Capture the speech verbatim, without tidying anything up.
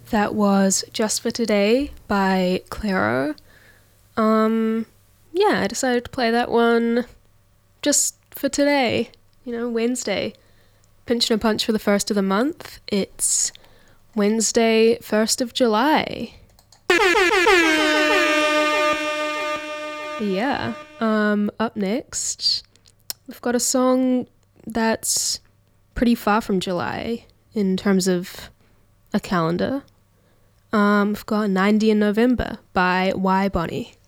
That was Just for Today by Clairo. Um, yeah, I decided to play that one just for today, you know, Wednesday. Pinch and a punch for the first of the month. It's Wednesday, first of July. Yeah. Um, up next, we've got a song that's pretty far from July in terms of a calendar. Um, we've got ninety in November by Y Bonnie.